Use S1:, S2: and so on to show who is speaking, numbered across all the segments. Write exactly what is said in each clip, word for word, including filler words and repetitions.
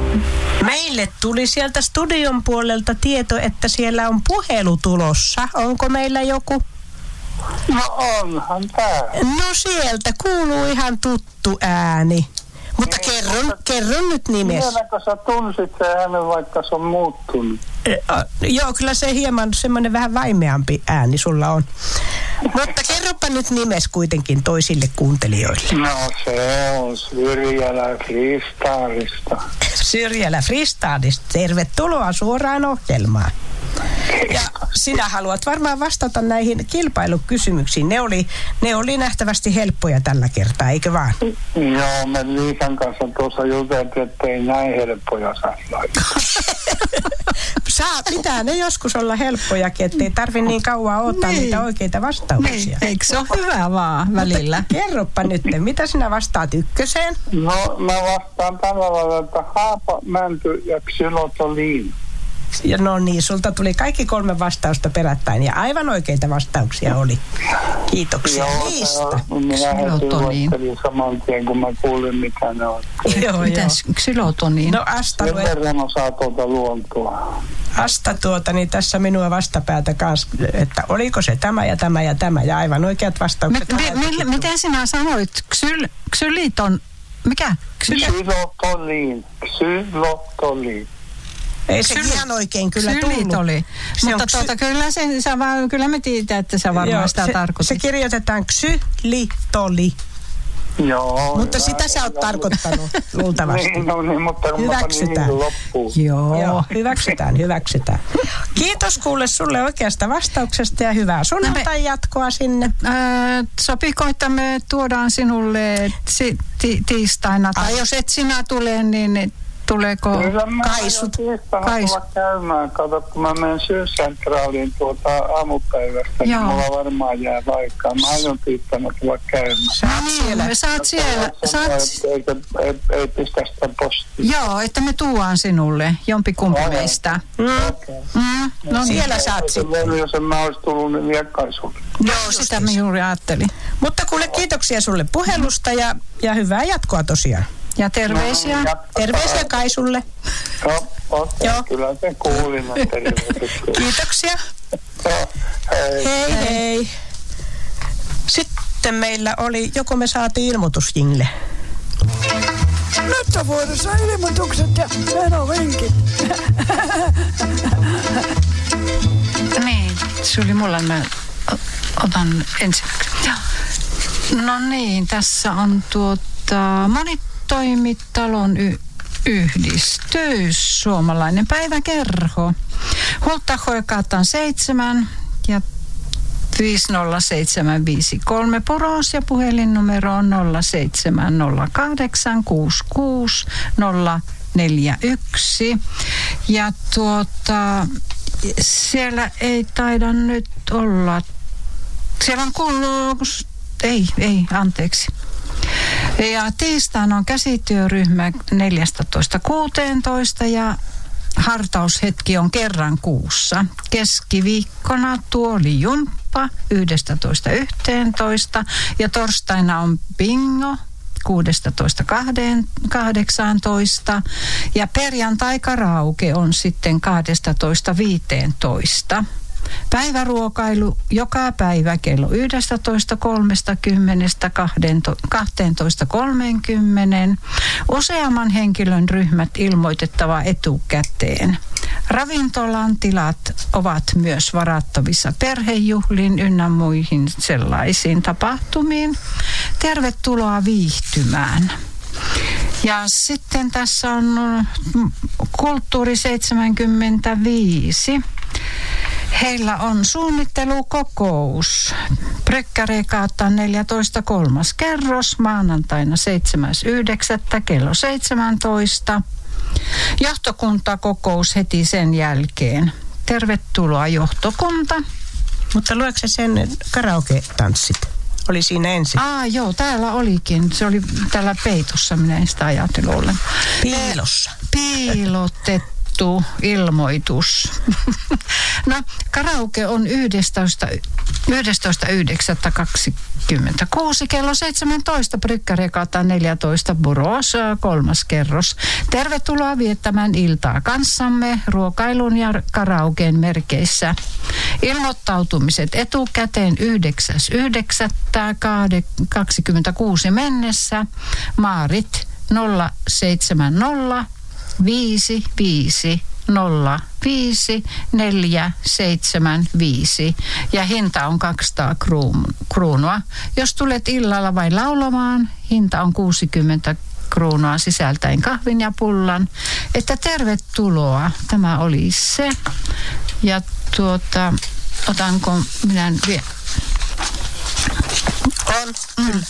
S1: Meille tuli sieltä studion puolelta tieto, että siellä on puhelu tulossa. Onko meillä joku?
S2: No onhan tää.
S1: No sieltä kuuluu ihan tuttu ääni. Mutta
S2: Niin,
S1: kerron,
S2: mutta-
S1: kerron nyt nimes.
S2: Vieläkö sä tunsit sen äänen, vaikka se on muuttunut?
S1: Ö, Joo, kyllä se hieman semmoinen vähän vaimeampi ääni sulla on. Mutta kerropa nyt nimes kuitenkin toisille kuuntelijoille.
S2: No se on Syrjälä Fristaarista.
S1: Syrjälä Fristaadista. Tervetuloa suoraan ohjelmaan. Ja sinä haluat varmaan vastata näihin kilpailukysymyksiin. Ne oli, ne oli nähtävästi helppoja tällä kertaa, eikö vaan?
S2: Joo, me Liisan kanssa tuossa juteltiin, että ei näin helppoja saa laittaa.
S1: Saa, pitää ne joskus olla helppojakin, ettei tarvi niin kauan odottaa
S3: Niin.
S1: niitä oikeita vastauksia.
S3: Niin, eikö se ole hyvä vaan välillä?
S1: Kerropa nyt, mitä sinä vastaat ykköseen?
S2: No, mä vastaan tällä lailla, että haapa, mänty ja xylotoliin.
S1: Ja no niin, sulta tuli kaikki kolme vastausta perättäin ja aivan oikeita vastauksia oli. Kiitoksia niistä.
S2: Minä heti
S3: Xylotoniin.
S2: luettelin saman tien, kun mä kuulin, mitä ne on.
S1: Joo, joo.
S3: Mitäs xylotoniin?
S1: No Asta,
S2: Sen
S1: lue,
S2: verran osaa tuolta luontoa.
S1: Asta tuota, niin tässä minua vastapäätä kanssa, että oliko se tämä ja tämä ja tämä ja aivan oikeat vastaukset.
S3: Mi- mi- mi- miten sinä sanoit? Xyl, xyliton, mikä? Xyl,
S2: Xylotoliin. Xylotoliin.
S1: Ei se ihan oikein kyllä
S3: Xylit
S1: tullut.
S3: oli.
S1: Se
S3: Mutta
S1: on xy-
S3: tuota, kyllä, se, sä vaan, kyllä me tiedetään, että sä varmaan
S1: Joo,
S3: sitä
S1: se,
S3: tarkoitit.
S1: se kirjoitetaan xylitoli,
S2: Joo.
S1: mutta
S2: hyvä.
S1: sitä sä oot tarkoittanut luultavasti.
S2: Niin, no niin, mutta kun mä panin
S1: Hyväksytään.
S2: niin loppuun.
S3: Joo.
S1: Joo, hyväksytään, hyväksytään. Kiitos kuule sulle oikeasta vastauksesta ja hyvää sunnuntai jatkoa sinne.
S3: Öö, sopiko, että me tuodaan sinulle si- ti- tiistaina, tai jos et sinä tule, niin tuleeko
S2: Kyllä mä
S3: kaisut?
S2: aion tiistaina
S3: Kais-
S2: tulla käymään. Kato, kun mä menen syyssentraaliin tuota aamupäivästä, niin
S3: Joo.
S2: mulla varmaan jää aikaa. Mä aion tiistaina tulla käymään.
S1: Sä oot siellä.
S3: Sä oot siellä. Sä oot,
S2: Eikä, ei, ei pistä sitä postia.
S3: joo, että me tuodaan sinulle jompikumpi
S2: Joo.
S3: meistä.
S1: Mm.
S2: Okei.
S3: Mm, no niin.
S1: Siellä sä oot
S2: Se
S1: sitten.
S2: voi, jos en mä olisi tullut, niin vie kaisulle.
S3: Joo, sitä me juuri ajattelin.
S1: Mutta kuule, kiitoksia sulle puhelusta ja, ja hyvää jatkoa tosiaan.
S3: Ja terveisiä.
S2: No,
S1: Terveisiä Kaisulle.
S2: Joo, okei,
S1: Joo.
S2: kyllä sen kuulin. että terveiset.
S1: Kiitoksia.
S2: Joo, hei.
S1: Hei hei. Sitten meillä oli, joko me saatiin ilmoitusjingle.
S4: Nyt on vuorossa ilmoitukset ja menovinkit.
S3: Niin, se oli mulla. Mä o- otan ensimmäiseksi. Joo. No niin, tässä on tuota monitoimitalon y- yhdistys, suomalainen päiväkerho. Hulttahoekatan seitsemän ja viisi nolla seitsemän viisi kolme Poros ja puhelinnumero on nolla seitsemän nolla kahdeksan kuusi kuusi nolla neljä yksi. Ja tuota, siellä ei taida nyt olla, siellä on kuullut, ei, ei, anteeksi. Ja tiistaina on käsityöryhmä neljätoista kuusitoista ja hartaushetki on kerran kuussa. Keskiviikkona tuolijumppa yksitoista yhteentoista ja torstaina on bingo kuusitoista kahdeksaantoista ja perjantai karaoke on sitten kaksitoista viisitoista. Päiväruokailu joka päivä kello yksitoista kolmekymmentä kaksitoista kolmekymmentä. Useamman henkilön ryhmät ilmoitettava etukäteen. Ravintolan tilat ovat myös varattavissa perhejuhliin ynnä muihin sellaisiin tapahtumiin. Tervetuloa viihtymään. Ja sitten tässä on Kulttuuri seitsemänkymmentäviisi. Heillä on suunnittelukokous. Brykkäregaatan neljätoista kolmas kerros maanantaina seitsemäs yhdeksättä kello seitsemäntoista. Johtokuntakokous heti sen jälkeen. Tervetuloa johtokunta.
S1: Mutta luetko se sen karaoke-tanssit? Oli siinä ensin.
S3: Aa joo, täällä olikin. Se oli täällä peitossa, minä en sitä ajatellut ollenkaan.
S1: Piilossa.
S3: Piilotettu. tuttu ilmoitus. No, karaoke on yhdestoista yhdeksättä kaksikymmentäkuusi kello seitsemäntoista, Brykkärekata neljätoista, Borås, kolmas kerros. Tervetuloa viettämään iltaa kanssamme ruokailun ja karaokeen merkeissä. Ilmoittautumiset etukäteen yhdeksäs yhdeksättä kaksikymmentäkuusi mennessä. Maarit nolla seitsemän nolla viisi viisi nolla viisi neljä seitsemän viisi ja hinta on kaksisataa kruunua. Jos tulet illalla vain laulamaan, hinta on kuusikymmentä kruunua sisältäen kahvin ja pullan. Että tervetuloa, tämä oli se. Ja tuota, otanko minä vielä?
S1: On.
S3: Mm.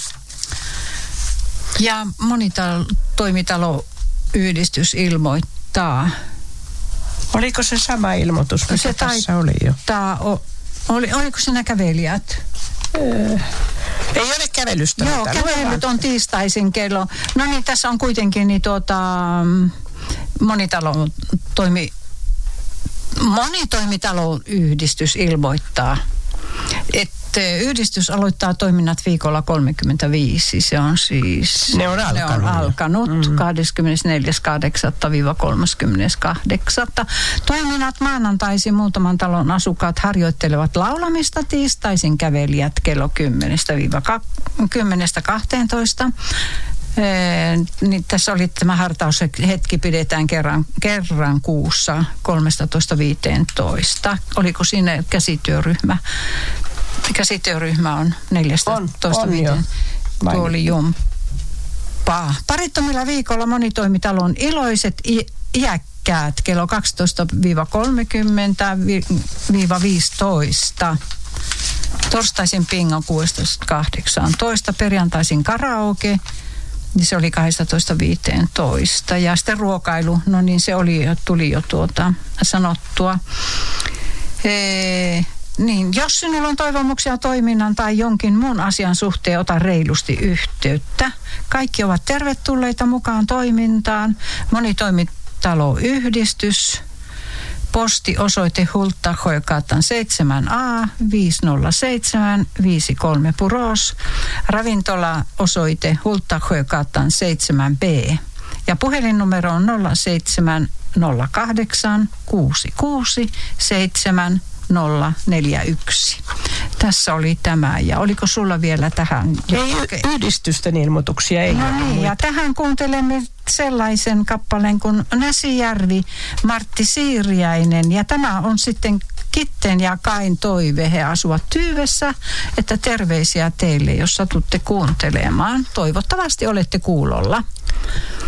S3: Ja monitoimitaloyhdistys ilmoittaa.
S1: Oliko se sama ilmoitus, mikä
S3: se
S1: tässä oli jo?
S3: O, oli, oliko siinä kävelijät?
S1: Öö, ei ole kävelystä.
S3: Joo, kävelyt on tiistaisin kello. No niin, tässä on kuitenkin niin tuota, monitalo toimi, monitoimitaloyhdistys ilmoittaa, että yhdistys aloittaa toiminnat viikolla kolmekymmentäviisi. Se on siis...
S1: Ne on alkanut.
S3: Ne on alkanut
S1: mm.
S3: kahdeskymmenesneljäs kahdeksatta kolmaskymmeneskahdeksas Toiminnat maanantaisin muutaman talon asukkaat harjoittelevat laulamista, tiistaisin kävelijät kello kymmenestä kahteentoista. Ee, niin tässä oli tämä hartaushetki, pidetään kerran, kerran kuussa kolmetoista viisitoista. Oliko siinä käsityöryhmä? Käsityöryhmä on neljätoista viiteen. Tuo oli jumppaa. Parittomilla viikolla monitoimitalon iloiset i- iäkkäät kello kaksitoista kolmekymmentä viisitoista. Torstaisin pingo kuusitoista kahdeksantoista, perjantaisin karaoke. Se oli kaksitoista viisitoista ja sitten ruokailu, no niin se oli, tuli jo tuota sanottua. Ee, niin, jos sinulla on toivomuksia toiminnan tai jonkin muun asian suhteen, ota reilusti yhteyttä. Kaikki ovat tervetulleita mukaan toimintaan. Monitoimitaloyhdistys. Postiosoite Hultasjögatan seitsemän A viisi nolla seitsemän viisi kolme Borås. Ravintola-osoite Hultasjögatan seitsemän B. Ja puhelinnumero on nolla seitsemän nolla kahdeksan kuusi kuusi seitsemän nolla neljä yksi. Tässä oli tämä. Ja oliko sulla vielä tähän?
S1: Ei yhdistysten ilmoituksia. Ei
S3: no niin, ja tähän kuuntelemme sellaisen kappaleen kuin Näsijärvi, Martti Siiriäinen. Ja tämä on sitten Kitten ja Kain toive. He asuvat Tyyvessä, että terveisiä teille, jos satutte kuuntelemaan. Toivottavasti olette kuulolla.